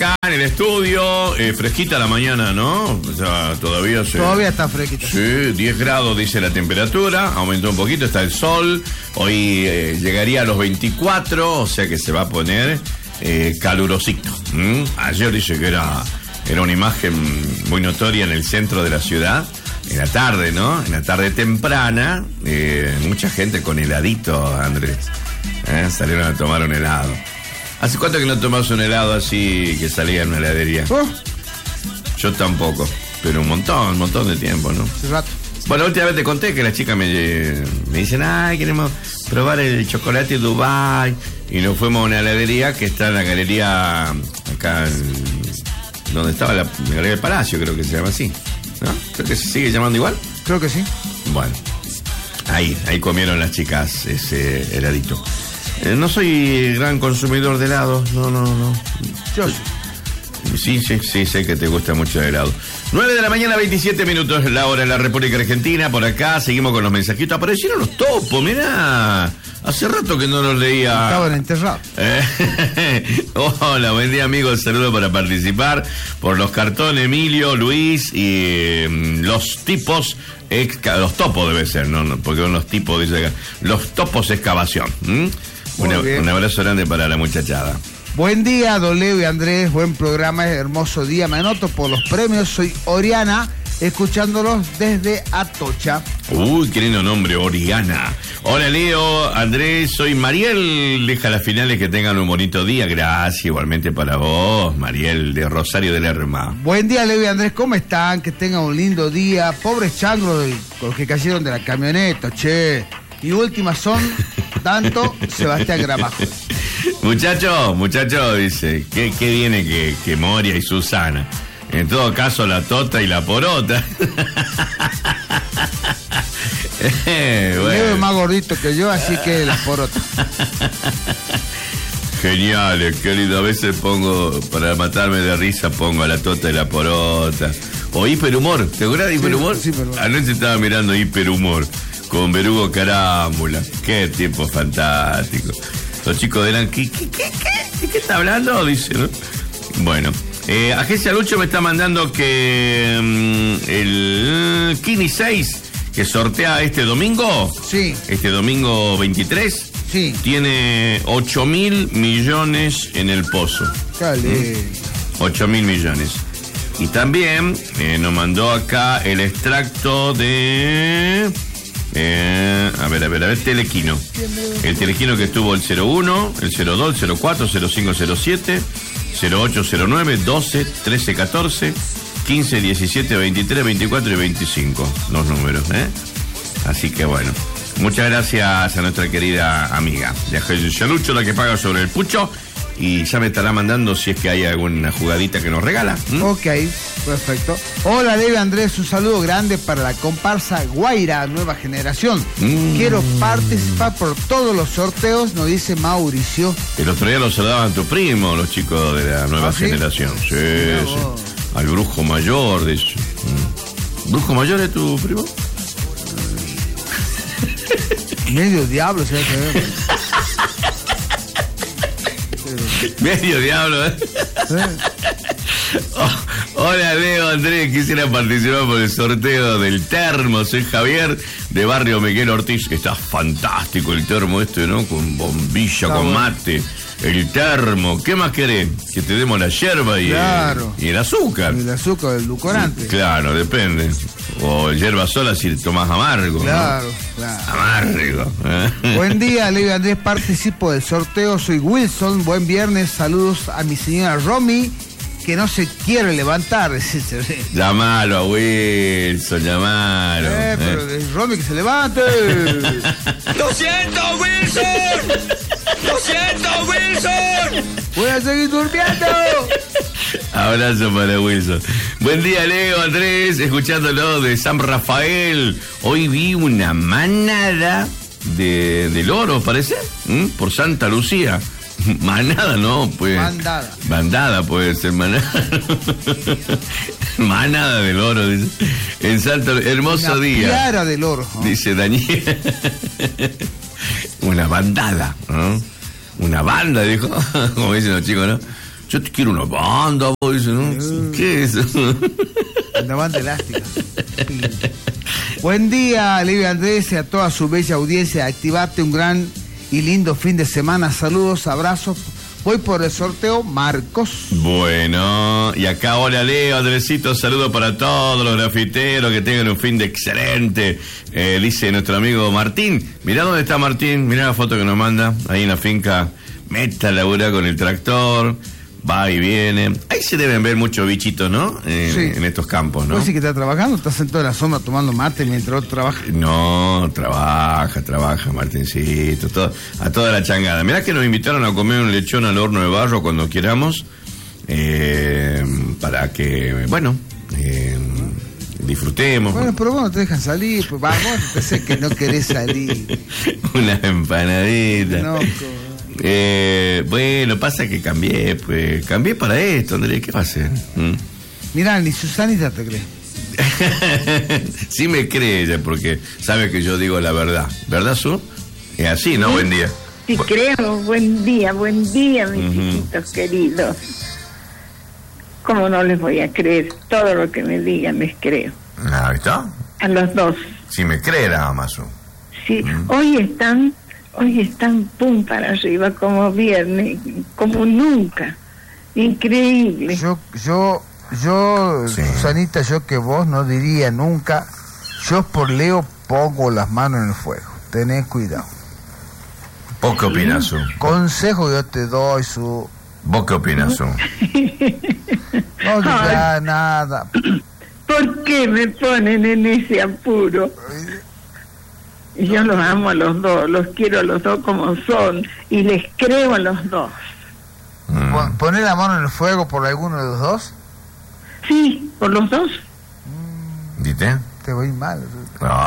acá en el estudio, fresquita la mañana, ¿no? O sea, todavía está fresquita. Sí, 10 grados dice la temperatura, aumentó un poquito, está el sol, hoy llegaría a los 24, o sea que se va a poner calurosito. Ayer dice que era una imagen muy notoria en el centro de la ciudad, en la tarde, ¿no? En la tarde temprana, mucha gente con heladito, Andrés. Salieron a tomar un helado. ¿Hace cuánto que no tomas un helado así que salía en una heladería? Yo tampoco, pero un montón de tiempo, ¿no? Hace rato. Bueno, la última vez te conté que las chicas me dicen, ay, queremos probar el chocolate Dubai. Y nos fuimos a una heladería que está en la galería, acá, donde estaba la galería del Palacio, creo que se llama así, ¿no? Creo que se sigue llamando igual. Creo que sí. Bueno, ahí comieron las chicas ese heladito. No soy gran consumidor de helados, no. Yo sí, sé que te gusta mucho el helado. 9 de la mañana, 27 minutos, la hora en la República Argentina. Por acá seguimos con los mensajitos. Aparecieron los topos, mirá. Hace rato que no los leía. Estaban enterrados. Hola, buen día, amigos. Saludos para participar por los cartones Emilio, Luis y los tipos. Los topos debe ser, ¿no? Porque son los tipos, dice acá. Los topos excavación. Un abrazo grande para la muchachada. Buen día, don Leo y Andrés, buen programa, hermoso día. Me anoto por los premios, soy Oriana, escuchándolos desde Atocha. Uy, qué lindo nombre, Oriana. Hola, Leo, Andrés, soy Mariel. Deja las finales, que tengan un bonito día. Gracias, igualmente para vos, Mariel, de Rosario de Lerma. Buen día, Leo y Andrés, ¿cómo están? Que tengan un lindo día. Pobres changros los que cayeron de la camioneta, che. Y últimas son tanto Sebastián Gramajo. Muchacho, dice, ¿qué viene que Moria y Susana? En todo caso, la tota y la porota. Bueno. Leo es más gordito que yo, así que la porota. Genial, qué lindo. A veces pongo, para matarme de risa, pongo a la tota y la porota. O hiperhumor, ¿te acuerdas de hiperhumor? Sí, pero... Anoche estaba mirando hiperhumor con Berugo Carámbula. Qué tiempo fantástico. Los chicos dirán, ¿qué está hablando? Dice, ¿no? Bueno, Agencia Lucho me está mandando que el Kini 6, que sortea este domingo, sí, este domingo 23, sí, tiene 8.000 millones en el pozo. Dale. 8.000 millones. Y también nos mandó acá el extracto de... a ver, Telequino. El Telequino que estuvo el 01, el 02, el 04, 05, 07, 08, 09, 12, 13, 14, 15, 17, 23, 24 y 25. Los números, Así que bueno. Muchas gracias a nuestra querida amiga de Agencia Lucho, la que paga sobre el pucho. Y ya me estará mandando si es que hay alguna jugadita que nos regala. Ok, perfecto. Hola, Leo Andrés, un saludo grande para la comparsa Guaira, nueva generación. Quiero participar por todos los sorteos, nos dice Mauricio. El otro día lo saludaban tu primo, los chicos de la nueva generación. Sí, sí. Al Brujo Mayor, dice. ¿Brujo Mayor es tu primo? Medio diablo, ¿sabes? Medio diablo, Hola, Leo, Andrés, quisiera participar por el sorteo del termo. Soy Javier, de Barrio Miguel Ortiz. Está fantástico el termo este, ¿no? Con bombilla, con mate. El termo, ¿qué más querés? Que te demos la yerba y, claro, y el azúcar. El azúcar, el edulcorante. Claro, depende. O yerba sola si tomás amargo. Claro, ¿no? claro. Amargo. Buen día, Leo Andrés, participo del sorteo. Soy Wilson, buen viernes. Saludos a mi señora Romy, que no se quiere levantar. Llamalo a Wilson, llamalo. Pero es Romy que se levante. ¡Lo siento, Wilson! ¡Lo siento, Wilson! ¡Voy a seguir durmiendo! Abrazo para Wilson. Buen día, Leo, Andrés, escuchándolo de San Rafael. Hoy vi una manada de loros, parece, por Santa Lucía. Manada, ¿no? Pues, bandada puede ser, manada. Manada de loro, dice. En Santa Lucía, hermoso una día. Piara de loro, ¿no? Dice Daniel. Una bandada, ¿no? Una banda, dijo. Como dicen los chicos, ¿no? Yo te quiero una banda, vos, dice, ¿no? ¿Qué es eso? Una banda elástica. Buen día, Livia Andrés, y a toda su bella audiencia. Activate un gran y lindo fin de semana. Saludos, abrazos. Voy por el sorteo, Marcos. Bueno, y acá, hola Leo, Andresito, saludo para todos los grafiteros, que tengan un fin de excelente. Dice nuestro amigo Martín. Mirá dónde está Martín, mirá la foto que nos manda, ahí en la finca. Meta a laburar con el tractor, va y viene. Ahí se deben ver muchos bichitos, ¿no? Sí. En estos campos, ¿no? ¿Vos sí que estás trabajando? ¿Estás sentado en la sombra tomando mate mientras otro trabaja? No, trabaja, Martincito, a toda la changada. Mirá que nos invitaron a comer un lechón al horno de barro cuando queramos, para que, bueno, disfrutemos. Bueno, pero vos no te dejan salir, pues vamos, pensé que no querés salir. Una empanadita. No, bueno, pasa que cambié para esto, Andrés, ¿qué va a hacer? Mirá, ni Susanita te cree. Sí me cree ella, porque sabe que yo digo la verdad. ¿Verdad, Su? Es así, ¿no? Buen día. Sí, creo. Buen día, mis chiquitos queridos. ¿Cómo no les voy a creer? Todo lo que me digan les creo. ¿Ahí está? A los dos. Si me cree nada más, Su. Sí, hoy están pum para arriba, como viernes, como nunca. Increíble. Yo, Sí. Susanita, yo que vos no diría nunca, yo por Leo pongo las manos en el fuego. Tenés cuidado. ¿Vos qué opinas, Su? Consejo yo te doy, Su. ¿Vos qué opinas, Su? No digas nada. ¿Por qué me ponen en ese apuro? Yo los amo a los dos, los quiero a los dos como son, y les creo a los dos. ¿Poner la mano en el fuego por alguno de los dos? Sí, por los dos. ¿Viste? Te voy mal. No.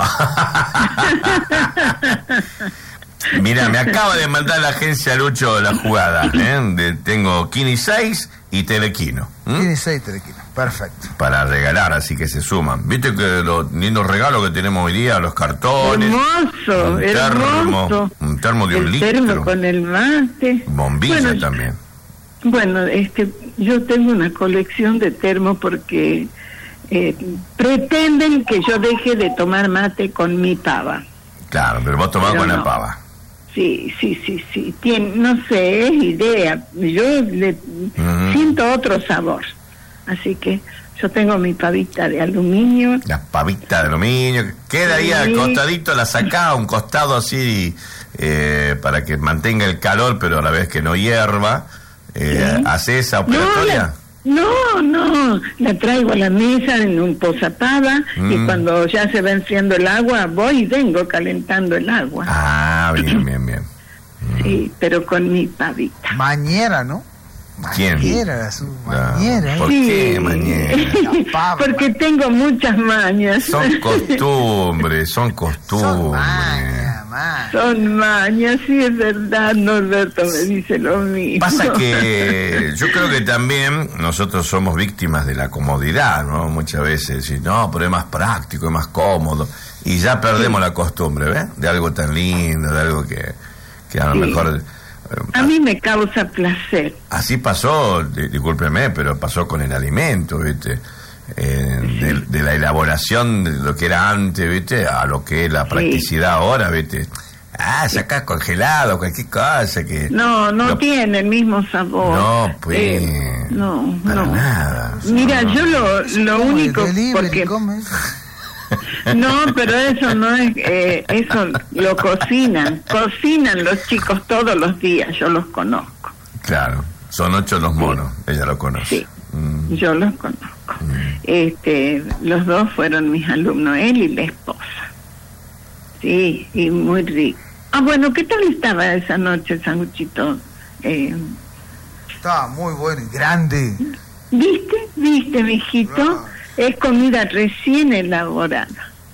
Mira, me acaba de mandar la agencia Lucho la jugada, tengo Kini 6 y Telequino. Tiene 6 telequinos, perfecto. Para regalar, así que se suman. ¿Viste que los lindos regalos que tenemos hoy día? Los cartones. Hermoso, hermoso. Un termo de un el litro. termo con el mate. Bombilla Bueno, también. Bueno, yo tengo una colección de termos porque pretenden que yo deje de tomar mate con mi pava. Claro, pero vos tomás Pero con la no. pava. Sí. No sé, es idea. Yo le siento otro sabor. Así que yo tengo mi pavita de aluminio. La pavita de aluminio. Queda ahí al costadito, la sacá a un costado así, para que mantenga el calor, pero a la vez que no hierva. ¿Hace esa operatoria? No, la traigo a la mesa en un posapava y cuando ya se va enfriando el agua, voy y vengo calentando el agua. Ah, bien. Sí, pero con mi pavita. Mañera, ¿no? ¿Quién? Mañera, Su, mañera. ¿Por qué mañana? La pava. Porque tengo muchas mañas. Son costumbres. Son mañas. Son mañas, sí, es verdad, Norberto me dice lo mismo. Pasa que yo creo que también nosotros somos víctimas de la comodidad, ¿no? Muchas veces decir, no, pero es más práctico, es más cómodo. Y ya perdemos la costumbre, ¿ves? De algo tan lindo, de algo que a lo mejor... A mí me causa placer. Así pasó, discúlpeme, pero pasó con el alimento, ¿viste? De la elaboración de lo que era antes, ¿viste? A lo que es la practicidad ahora, ¿viste? Sacás congelado, cualquier cosa que... No tiene el mismo sabor. No, pues... No. Nada. Mira, yo lo único... Porque... No, pero eso no es... eso lo cocinan los chicos todos los días, yo los conozco. Claro, son 8 los monos, ella lo conoce. Sí, yo los conozco. Los dos fueron mis alumnos, él y la esposa. Sí, y muy rico. Bueno, ¿qué tal estaba esa noche, sanguchito? Estaba muy bueno y grande. ¿Viste, mijito? No. Es comida recién elaborada.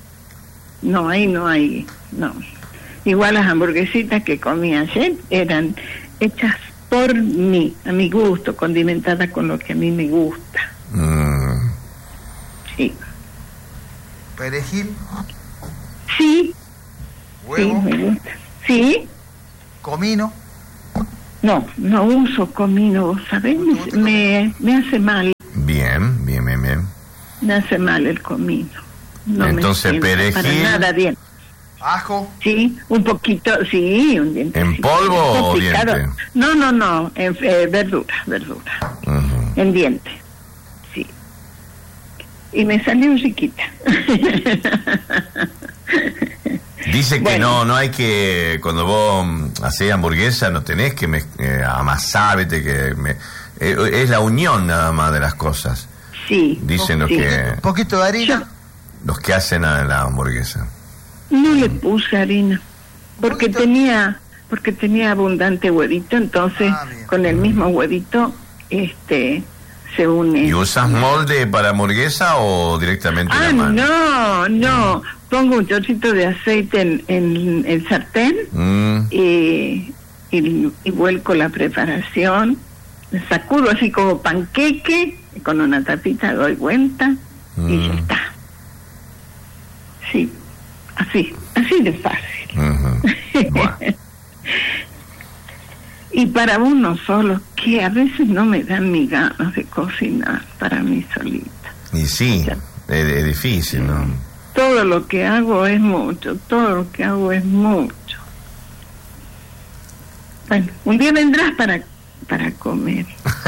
No hay. Igual las hamburguesitas que comí ayer eran hechas por mí, a mi gusto, condimentadas con lo que a mí me gusta. Sí. Perejil. Sí. Huevo. Sí, me gusta. Sí. Comino. No uso comino, ¿vos sabés? Me hace mal. Bien. Me hace mal el comino. No. Entonces, me perejil. para nada bien. Ajo. Sí, un poquito, sí, un diente. ¿En polvo o diente? No, en verdura. Uh-huh. En diente, sí. Y me salió chiquita. Dice que no hay que, cuando vos hacés hamburguesa, no tenés que amasar, vete, es la unión nada más de las cosas. Sí. Dicen los que... Un poquito de harina. Los que hacen a la hamburguesa. No le puse harina, porque tenía abundante huevito, entonces con el mismo huevito se une. ¿Y usas molde para hamburguesa o directamente la mano? No, pongo un chorrito de aceite en el sartén y vuelco la preparación, sacudo así como panqueque, con una tapita doy vuelta y ya está. Sí. Así de fácil. Uh-huh. Bueno. Y para uno solo, que a veces no me dan ni ganas de cocinar para mí solita. Y sí, es difícil, ¿no? Todo lo que hago es mucho. Bueno, un día vendrás para comer.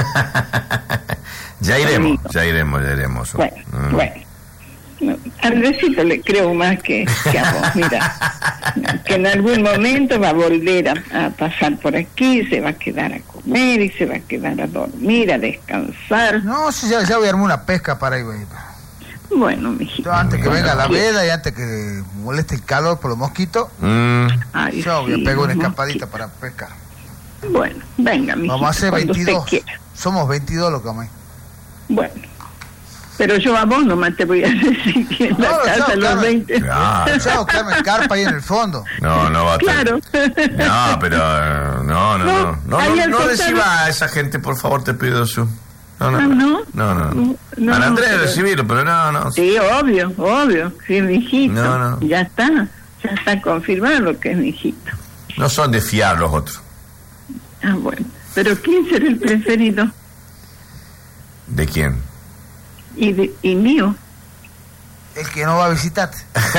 Ya iremos. Bueno. No, al besito le creo más que a vos, mira, que en algún momento va a volver a pasar por aquí, se va a quedar a comer y se va a quedar a dormir, a descansar. No, sí, ya voy a armar una pesca para ir. Bueno, mijito. Antes que venga la veda y antes que moleste el calor por los mosquitos, yo voy a pegar una escapadita para pescar. Bueno, venga, mijito. Vamos a hacer 22. Somos 22 los que vamos. Bueno. Pero yo a vos nomás te voy a decir que en la casa los 20... Claro, Carmen Carpa ahí en el fondo. No va a Claro. No, pero... No reciba a esa gente, por favor, te pido su... No. Al Andrés recibirlo, pero no. Sí, obvio. Sí, mijito. No. Ya está confirmado que es mijito. No son de fiar los otros. Ah, bueno. Pero ¿quién será el preferido? ¿De quién? Y mío. El que no va a visitarte.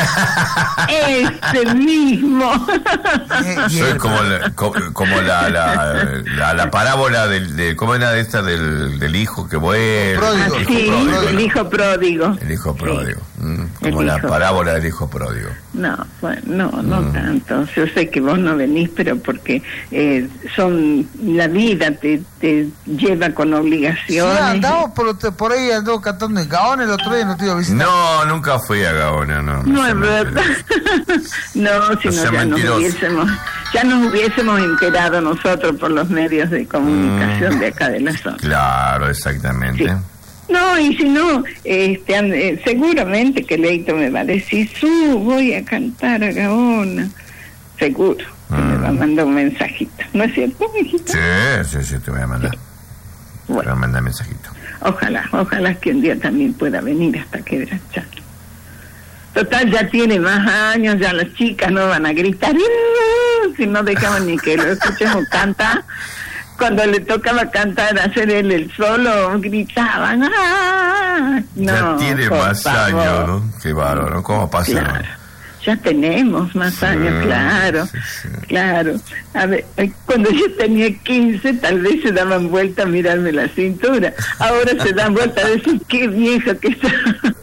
Ese mismo. Soy como la parábola del ¿cómo era esta del hijo que vuelve? El hijo pródigo. El hijo pródigo. Como la parábola del hijo pródigo. No, bueno, no tanto. Yo sé que vos no venís, pero porque la vida te lleva con obligaciones. Sí, andamos por ahí, andamos cantando en Gaona el otro día, no te iba a visitar. No, nunca fui a Gaona, no. No es verdad. No, si no ya nos hubiésemos enterado nosotros por los medios de comunicación de acá de la zona. Claro, exactamente. Sí. No, y si no, seguramente que Leito me va a decir, voy a cantar a Gaona. Seguro que me va a mandar un mensajito. ¿No es cierto, mijito? Sí, te voy a mandar. Bueno. Te voy a mandar mensajito. Ojalá que un día también pueda venir hasta Quebrachar. Total, ya tiene más años, ya las chicas no van a gritar, si no dejaban ni que lo escuchemos cantar. Cuando le tocaba cantar, hacer él el solo, gritaban, No, ya tiene más años, ¿no? Qué bárbaro, ¿cómo pasa? Claro. Ya tenemos más años, claro. A ver, cuando yo tenía 15, tal vez se daban vuelta a mirarme la cintura. Ahora se dan vuelta a decir, qué vieja que está.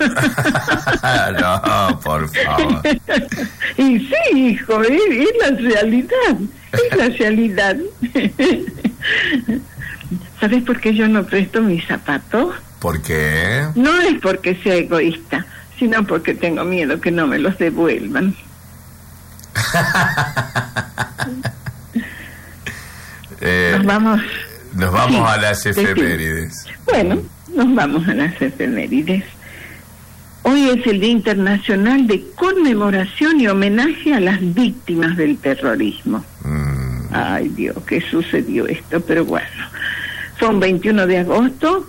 No, por favor. Y sí, hijo, es la realidad. ¿Sabes por qué yo no presto mis zapatos? ¿Por qué? No es porque sea egoísta, sino porque tengo miedo que no me los devuelvan. Nos vamos a las efemérides. Bueno, nos vamos a las efemérides. Hoy es el Día Internacional de Conmemoración y Homenaje a las Víctimas del Terrorismo. Ay, Dios, ¿qué sucedió esto? Pero bueno, fue un 21 de agosto,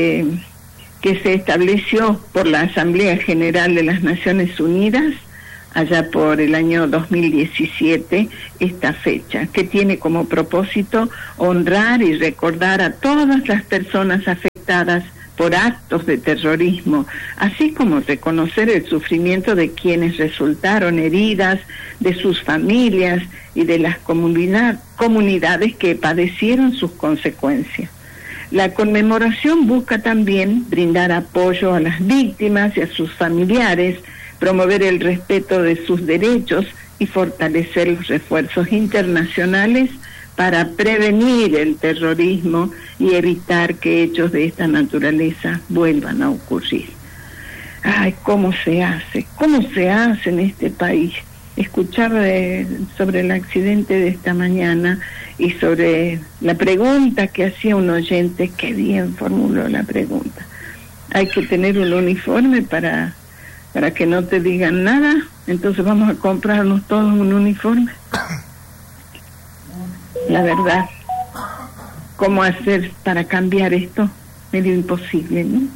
que se estableció por la Asamblea General de las Naciones Unidas allá por el año 2017 esta fecha, que tiene como propósito honrar y recordar a todas las personas afectadas por actos de terrorismo, así como reconocer el sufrimiento de quienes resultaron heridas, de sus familias y de las comunidades que padecieron sus consecuencias. La conmemoración busca también brindar apoyo a las víctimas y a sus familiares, promover el respeto de sus derechos y fortalecer los esfuerzos internacionales para prevenir el terrorismo y evitar que hechos de esta naturaleza vuelvan a ocurrir. Ay, ¿cómo se hace en este país? Escuchar sobre el accidente de esta mañana y sobre la pregunta que hacía un oyente, qué bien formuló la pregunta. Hay que tener un uniforme para que no te digan nada, entonces vamos a comprarnos todos un uniforme. La verdad, ¿cómo hacer para cambiar esto? Medio imposible, ¿no?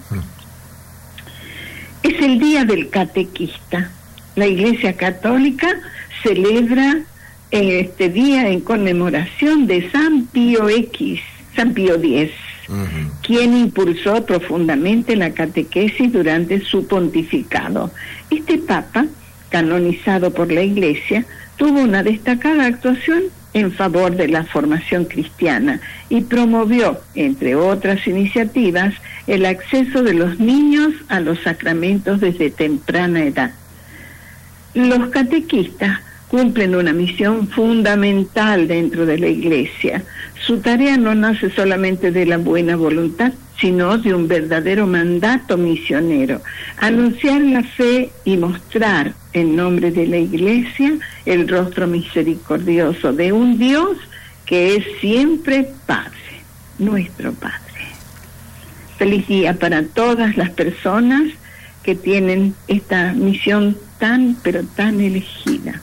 Es el Día del Catequista. La Iglesia Católica celebra este día en conmemoración de San Pío X, San Pío X, quien impulsó profundamente la catequesis durante su pontificado. Este papa, canonizado por la Iglesia, tuvo una destacada actuación en favor de la formación cristiana y promovió, entre otras iniciativas, el acceso de los niños a los sacramentos desde temprana edad. Los catequistas cumplen una misión fundamental dentro de la Iglesia. Su tarea no nace solamente de la buena voluntad, sino de un verdadero mandato misionero: anunciar la fe y mostrar en nombre de la Iglesia el rostro misericordioso de un Dios que es siempre Padre, nuestro Padre. Feliz día para todas las personas que tienen esta misión tan, pero tan elegida.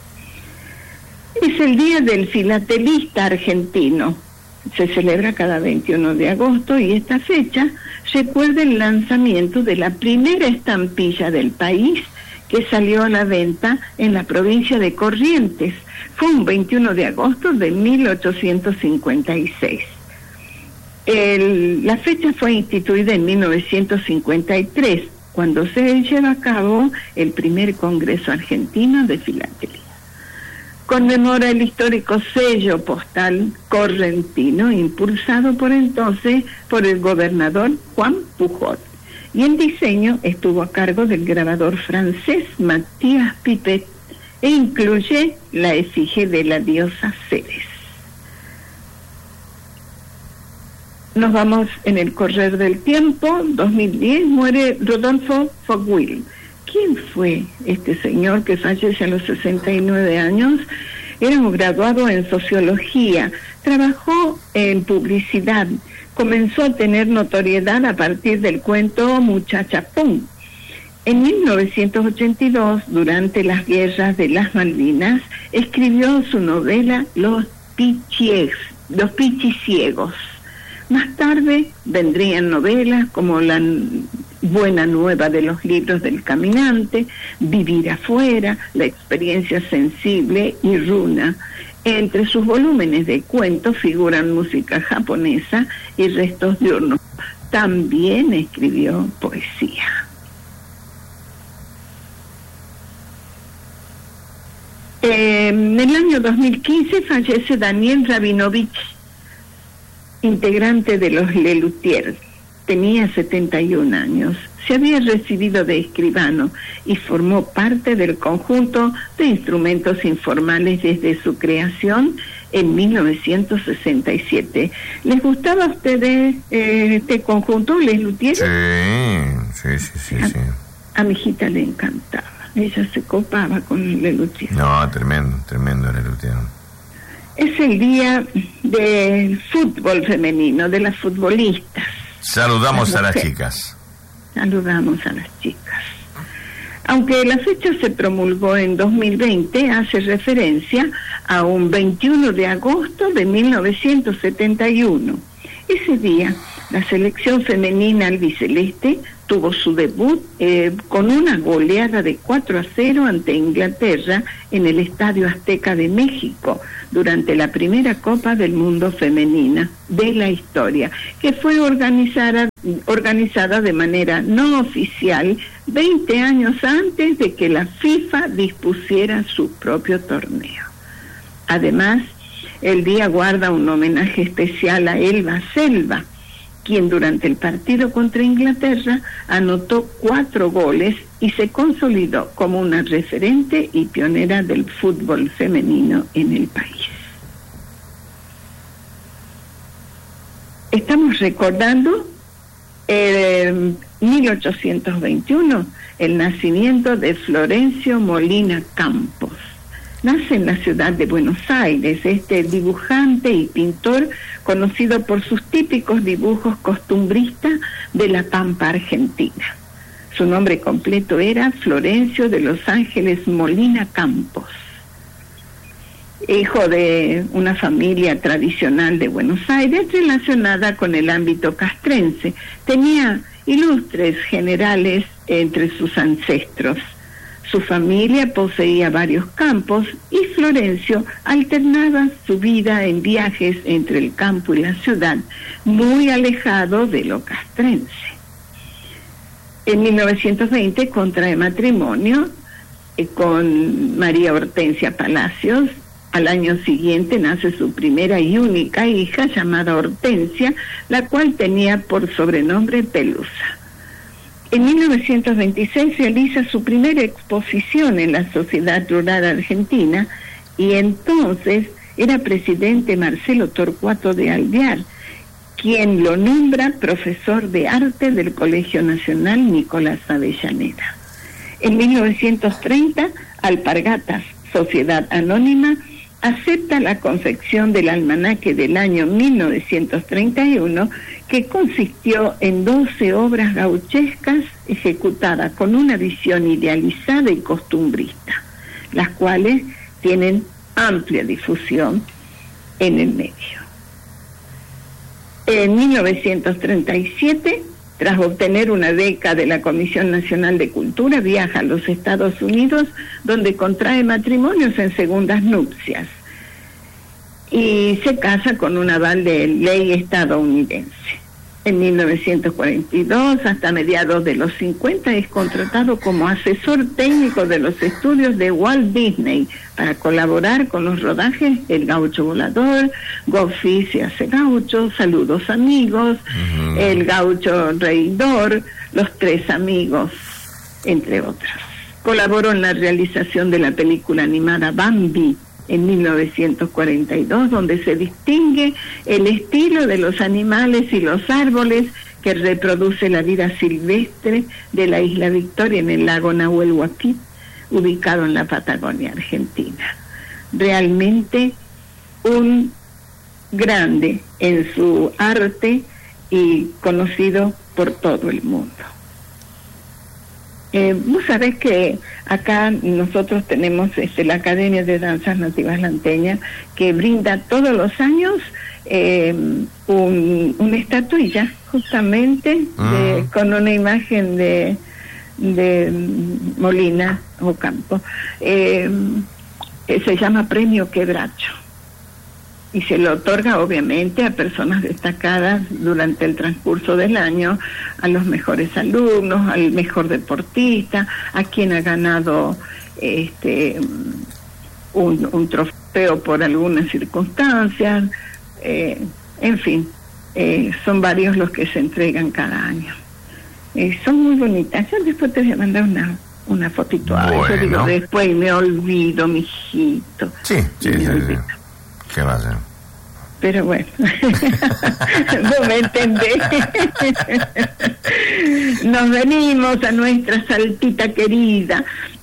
Es el Día del Filatelista Argentino. Se celebra cada 21 de agosto y esta fecha recuerda el lanzamiento de la primera estampilla del país que salió a la venta en la provincia de Corrientes. Fue un 21 de agosto de 1856. La fecha fue instituida en 1953, cuando se lleva a cabo el primer Congreso Argentino de Filatelía. Conmemora el histórico sello postal correntino, impulsado por entonces por el gobernador Juan Pujol, y el diseño estuvo a cargo del grabador francés Matías Pipet e incluye la efigie de la diosa Ceres. Nos vamos en el correr del tiempo. 2010 muere Rodolfo Fogwill. ¿Quién fue este señor que fallece a los 69 años? Era un graduado en sociología, trabajó en publicidad, comenzó a tener notoriedad a partir del cuento Muchacha Pum. En 1982, durante las guerras de las Malvinas, escribió su novela Los Pichiciegos. Más tarde vendrían novelas como La Buena Nueva de los libros del caminante, Vivir afuera, La experiencia sensible y Runa. Entre sus volúmenes de cuentos figuran música japonesa y restos diurnos. También escribió poesía. En el año 2015 fallece Daniel Rabinovich, integrante de los Lelutiers. Tenía 71 años. Se había recibido de escribano y formó parte del conjunto de instrumentos informales desde su creación en 1967. ¿Les gustaba a ustedes este conjunto, Les Luthiers? Sí. A mi hijita le encantaba. Ella se copaba con Les Luthiers. No, tremendo Les Luthiers. Es el día del fútbol femenino, de las futbolistas. Saludamos a las chicas. Saludamos a las chicas. Aunque la fecha se promulgó en 2020, hace referencia a un 21 de agosto de 1971. Ese día, La selección femenina albiceleste tuvo su debut con una goleada de 4-0 ante Inglaterra en el Estadio Azteca de México durante la primera Copa del Mundo femenina de la historia, que fue organizada de manera no oficial 20 años antes de que la FIFA dispusiera su propio torneo. Además, el día guarda un homenaje especial a Elba Selva, quien durante el partido contra Inglaterra anotó 4 goles y se consolidó como una referente y pionera del fútbol femenino en el país. Estamos recordando en 1821 el nacimiento de Florencio Molina Campos. Nace en la ciudad de Buenos Aires, este dibujante y pintor conocido por sus típicos dibujos costumbristas de la Pampa Argentina. Su nombre completo era Florencio de los Ángeles Molina Campos. Hijo de una familia tradicional de Buenos Aires relacionada con el ámbito castrense, tenía ilustres generales entre sus ancestros. Su familia poseía varios campos y Florencio alternaba su vida en viajes entre el campo y la ciudad, muy alejado de lo castrense. En 1920 contrae matrimonio con María Hortensia Palacios. Al año siguiente nace su primera y única hija llamada Hortensia, la cual tenía por sobrenombre Pelusa. En 1926 realiza su primera exposición en la Sociedad Rural Argentina y entonces era presidente Marcelo Torcuato de Alvear, quien lo nombra profesor de arte del Colegio Nacional Nicolás Avellaneda. En 1930, Alpargatas, Sociedad Anónima, acepta la confección del almanaque del año 1931, que consistió en 12 obras gauchescas ejecutadas con una visión idealizada y costumbrista, las cuales tienen amplia difusión en el medio. En 1937, tras obtener una beca de la Comisión Nacional de Cultura, viaja a los Estados Unidos, donde contrae matrimonios en segundas nupcias y se casa con un aval de ley estadounidense. En 1942, hasta mediados de los 50, es contratado como asesor técnico de los estudios de Walt Disney para colaborar con los rodajes El Gaucho Volador, Goofy se hace gaucho, Saludos amigos, El Gaucho Reidor, Los Tres Amigos, entre otros. Colaboró en la realización de la película animada Bambi en 1942, donde se distingue el estilo de los animales y los árboles que reproduce la vida silvestre de la isla Victoria en el lago Nahuel Huapi, ubicado en la Patagonia Argentina. Realmente un grande en su arte y conocido por todo el mundo. Vos sabés que acá nosotros tenemos la Academia de Danzas Nativas Lanteñas, que brinda todos los años una estatuilla justamente con una imagen de Molina Ocampo. Se llama Premio Quebracho y se lo otorga obviamente a personas destacadas durante el transcurso del año, a los mejores alumnos, al mejor deportista, a quien ha ganado un trofeo por algunas circunstancias, en fin, son varios los que se entregan cada año. Son muy bonitas. Yo después te voy a mandar una fotito. Bueno. Yo digo después, me olvido, mijito. Sí. ¿Qué va a hacer? Pero bueno, no me entendés. Nos venimos a nuestra Saltita querida.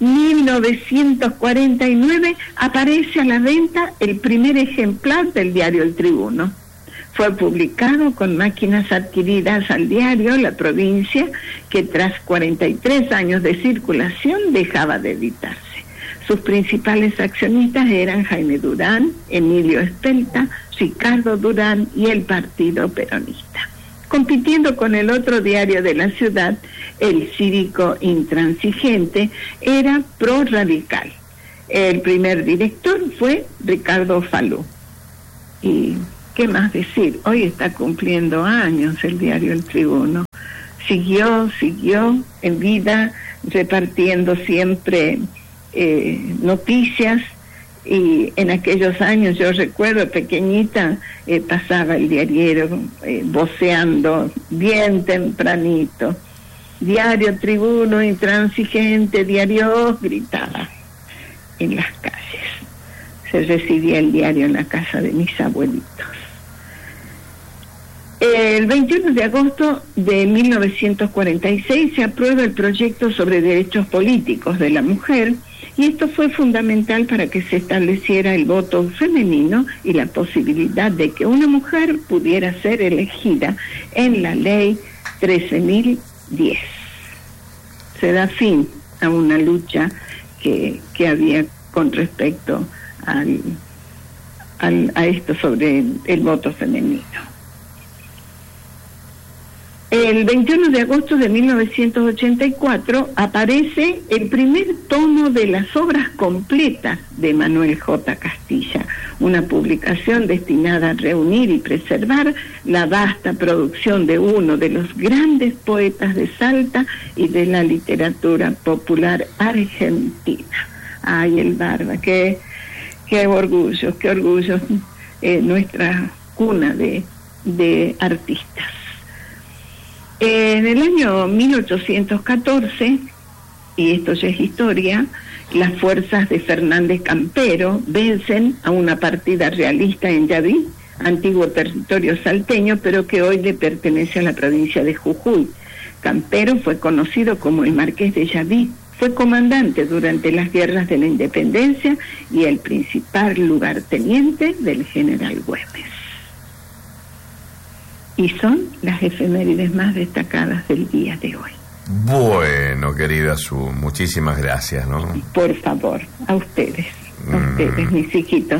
1949 aparece a la venta el primer ejemplar del diario El Tribuno. Fue publicado con máquinas adquiridas al diario La Provincia, que tras 43 años de circulación dejaba de editarse. Sus principales accionistas eran Jaime Durán, Emilio Espelta, Ricardo Durán y el Partido Peronista. compitiendo con el otro diario de la ciudad, El Cívico Intransigente, era pro-radical. El primer director fue Ricardo Falú. Y qué más decir, hoy está cumpliendo años el diario El Tribuno. Siguió en vida, repartiendo siempre noticias, y en aquellos años, yo recuerdo pequeñita, pasaba el diariero voceando bien tempranito: Diario Tribuno Intransigente, diario, gritaba en las calles. Se recibía el diario en la casa de mis abuelitos. El 21 de agosto de 1946 se aprueba el proyecto sobre derechos políticos de la mujer, y esto fue fundamental para que se estableciera el voto femenino y la posibilidad de que una mujer pudiera ser elegida en la ley 13.010. Se da fin a una lucha que había con respecto a esto sobre el voto femenino. El 21 de agosto de 1984 aparece el primer tomo de las obras completas de Manuel J. Castilla, una publicación destinada a reunir y preservar la vasta producción de uno de los grandes poetas de Salta y de la literatura popular argentina. Ay, el Barba, qué orgullo, nuestra cuna de artistas. En el año 1814, y esto ya es historia, las fuerzas de Fernández Campero vencen a una partida realista en Yaví, antiguo territorio salteño, pero que hoy le pertenece a la provincia de Jujuy. Campero fue conocido como el Marqués de Yaví, fue comandante durante las guerras de la Independencia y el principal lugarteniente del general Güemes. Y son las efemérides más destacadas del día de hoy. Bueno, querida Su, muchísimas gracias, ¿no? Por favor, a ustedes, mis hijitos.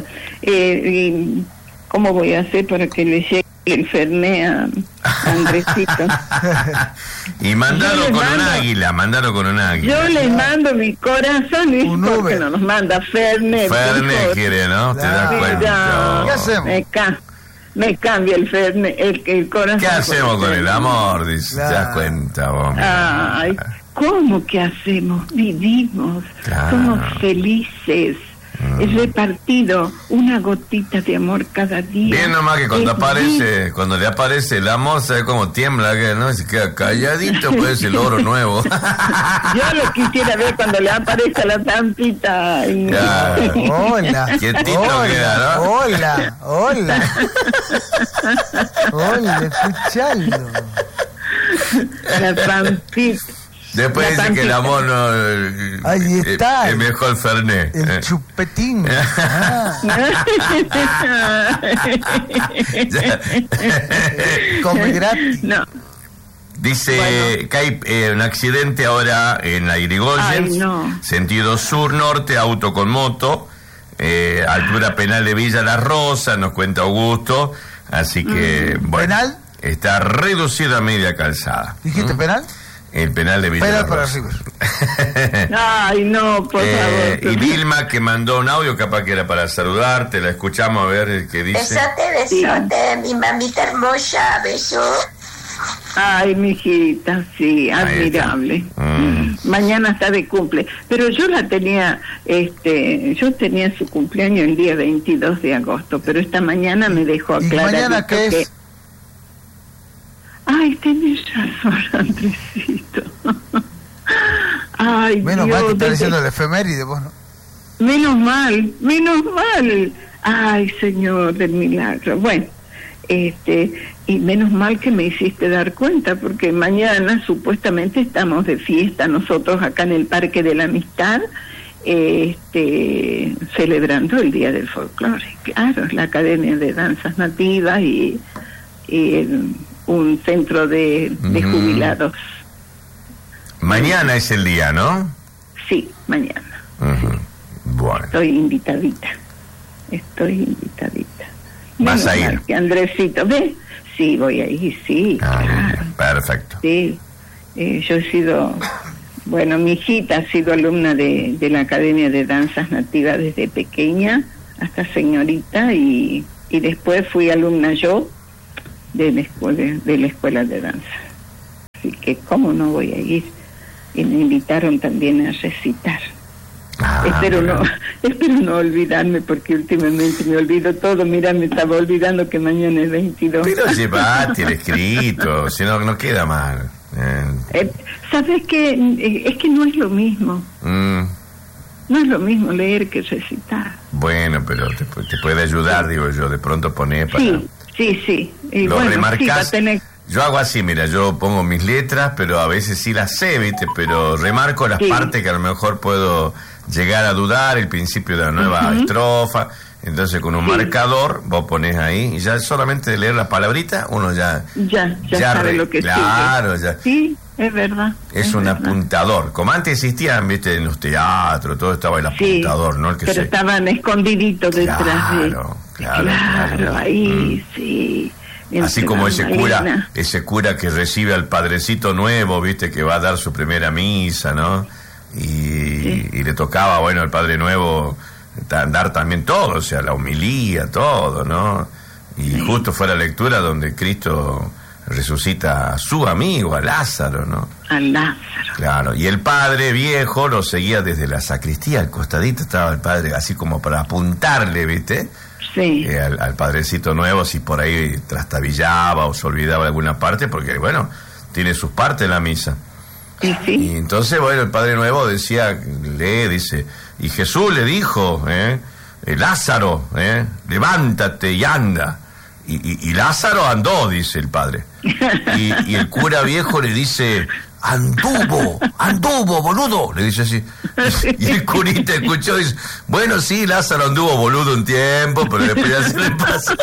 ¿Cómo voy a hacer para que le llegue el Fernet a Andresito? Y mandalo con un águila, Yo les mando mi corazón, y porque no nos manda Fernet. Fernet quiere, ¿no? ¿Te das cuenta? ¿Qué hacemos? Me cambia el Fernet, el corazón. ¿Qué hacemos con el amor? Dice, claro. ¿Te das cuenta vos? Ay, ¿cómo que hacemos? Vivimos, somos felices. Es repartido una gotita de amor cada día. Bien nomás que cuando le aparece el amor, ¿sabe cómo tiembla? Que no se queda calladito, pues el oro nuevo. Yo lo quisiera ver cuando le aparece la tampita. Claro. Hola. Quietito queda, ¿no? Hola, escuchando. La tampita. Después dice que el amor no... Ahí está. Es mejor Fernet. El chupetín. Come gratis. No. Dice que hay un accidente ahora en la Irigoyen, sentido sur-norte, auto con moto, altura penal de Villa La Rosa, nos cuenta Augusto, así que, bueno, ¿penal? Está reducido a media calzada. ¿Dijiste penal? El penal de Villa La Rosa. Ay, no, por favor. Y Vilma, que mandó un audio, capaz que era para saludarte, la escuchamos a ver qué dice. Besote, mi mamita hermosa, beso. Ay, mi hijita, sí, admirable. Mañana está de cumple. Pero yo la tenía, yo tenía su cumpleaños el día 22 de agosto, pero esta mañana me dejó aclarar. ¿Y mañana qué es? Ay, tenés razón, Andresito. Ay, menos Dios, mal que está diciendo el efeméride, vos, ¿no? Menos mal. Ay, Señor del milagro. Bueno, y menos mal que me hiciste dar cuenta, porque mañana supuestamente estamos de fiesta nosotros acá en el Parque de la Amistad, celebrando el Día del Folclore. Claro, la Academia de Danzas Nativas y un centro de jubilados. Mañana es el día, ¿no? Sí, mañana. Bueno. Estoy invitadita. ¿Vas a ir? Que Andresito, ¿ves? Sí, voy a ir, sí, claro. Perfecto. Sí, yo he sido, bueno, mi hijita ha sido alumna de la Academia de Danzas Nativas desde pequeña hasta señorita, y después fui alumna yo de la escuela de danza. Así que cómo no voy a ir. Y me invitaron también a recitar. Espero no olvidarme, porque últimamente me olvido todo. Mira, me estaba olvidando que mañana es 22. Pero llevate el escrito, si no, no queda mal. ¿Sabes qué? Es que no es lo mismo. No es lo mismo leer que recitar. Bueno, pero te puede ayudar, digo yo, de pronto poner para... Sí. Y lo bueno, remarcás. Sí, yo hago así, mira, yo pongo mis letras, pero a veces sí las sé, ¿viste? Pero remarco las partes que a lo mejor puedo llegar a dudar, el principio de la nueva estrofa. Entonces con un marcador vos ponés ahí, y ya solamente de leer la palabrita uno ya sabe lo que claro, sigue. Ya. Sí, es verdad. Es un apuntador. Como antes existían, viste, en los teatros, todo estaba el apuntador, ¿no? El que pero estaban escondiditos detrás de... Claro, ahí, sí. Así como ese cura que recibe al padrecito nuevo, viste, que va a dar su primera misa, ¿no? Y le tocaba, bueno, al padre nuevo dar también todo, o sea, la homilía, todo, ¿no? Y justo fue la lectura donde Cristo resucita a su amigo, a Lázaro, ¿no? A Lázaro. Claro, y el padre viejo lo seguía desde la sacristía, al costadito estaba el padre, así como para apuntarle, ¿viste? Sí. Al padrecito nuevo, si por ahí trastabillaba o se olvidaba de alguna parte, porque, bueno, tiene sus partes en la misa. Y entonces, bueno, el padre nuevo dice, y Jesús le dijo, Lázaro, levántate y anda. Y Lázaro andó, dice el padre. Y el cura viejo le dice, anduvo, boludo, le dice así. Y el curita escuchó y dice, bueno, sí, Lázaro anduvo boludo un tiempo, pero después ya se le pasó.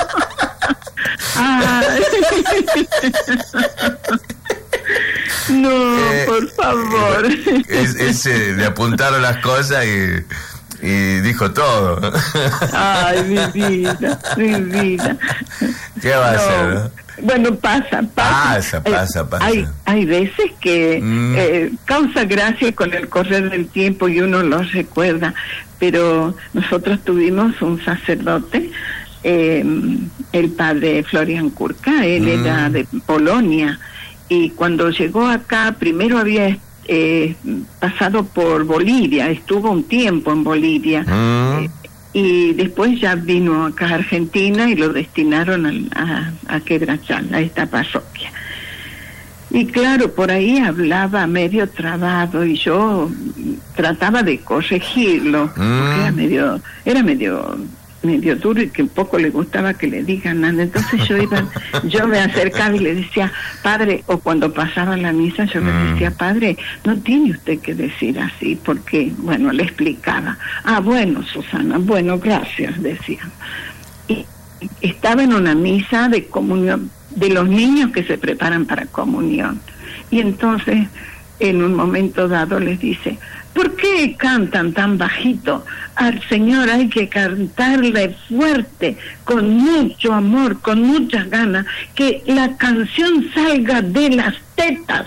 No, por favor. Le apuntaron las cosas y dijo todo. Ay, mi vida. ¿Qué va a hacer, no? Bueno, pasa. Pasa. Hay veces que causa gracia con el correr del tiempo y uno lo recuerda, pero nosotros tuvimos un sacerdote, el padre Florian Kurka, él era de Polonia, y cuando llegó acá, primero había pasado por Bolivia, estuvo un tiempo en Bolivia, y después ya vino acá a Argentina y lo destinaron a Quebrachal, a esta parroquia. Y claro, por ahí hablaba medio trabado y yo trataba de corregirlo, porque era medio duro y que un poco le gustaba que le digan nada. Entonces yo me acercaba y le decía, padre, o cuando pasaba la misa yo le decía, padre, no tiene usted que decir así, porque, bueno, le explicaba. Bueno, Susana, bueno, gracias, decía. Y estaba en una misa de comunión, de los niños que se preparan para comunión. Y entonces, en un momento dado, les dice, ¿por qué cantan tan bajito? Al Señor hay que cantarle fuerte, con mucho amor, con muchas ganas, que la canción salga de las tetas.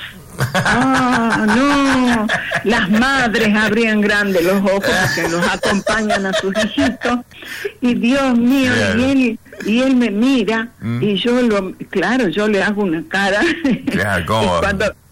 No, las madres abrían grandes los ojos porque los acompañan a sus hijitos, y Dios mío, y él me mira, y yo yo le hago una cara. ¿Cómo?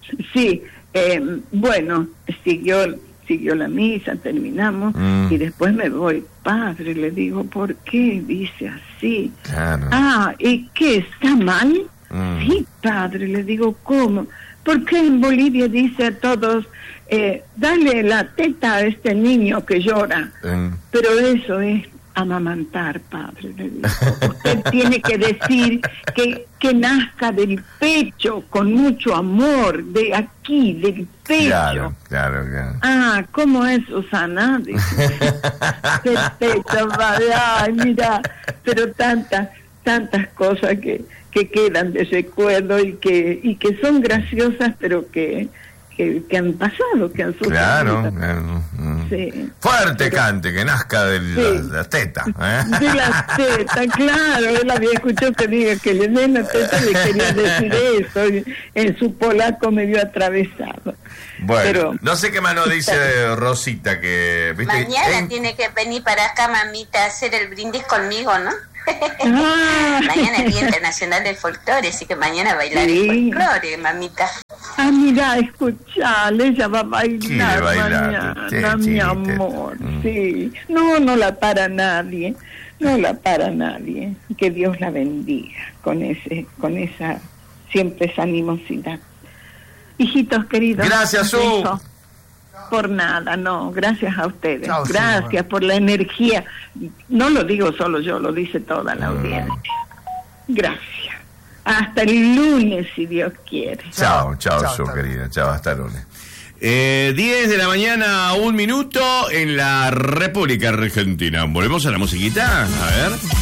Bueno, siguió la misa, terminamos, y después me voy. Padre, le digo, ¿por qué dice así? Claro. ¿Y qué, está mal? Sí, padre, le digo, ¿cómo? ¿Por qué en Bolivia dice a todos, dale la teta a este niño que llora? Pero eso es amamantar, padre, le digo. Usted tiene que decir que nazca del pecho, con mucho amor, de aquí, del pecho. Claro. ¿Cómo es, Susana? Dice, del pecho, padre. Ay, mira, pero tantas cosas que quedan de recuerdo y que son graciosas, pero que que han pasado, que han sucedido. Claro. Sí. Fuerte cante, que nazca de las tetas. De las tetas, claro. Él había escuchado que diga que le den la teta, le quería decir eso. En su polaco medio atravesado. Bueno, pero, no sé qué más nos dice Rosita, que... ¿viste? Mañana tiene que venir para acá, mamita, a hacer el brindis conmigo, ¿no? Mañana es Día Internacional del Folclore, así que mañana bailar el folclore, mamita. Mira, escuchale, ella va a bailar, mañana, mi amor. Sí, no la para nadie, que Dios la bendiga con esa siempre esa animosidad. Hijitos queridos, gracias, Su. Por nada, no, gracias a ustedes. Chao, gracias por la energía. No lo digo solo yo, lo dice toda la audiencia. Gracias. Hasta el lunes, si Dios quiere. Chao, Su, querida. Chao, hasta el lunes. 10 de la mañana, 1 minuto en la República Argentina. Volvemos a la musiquita, a ver.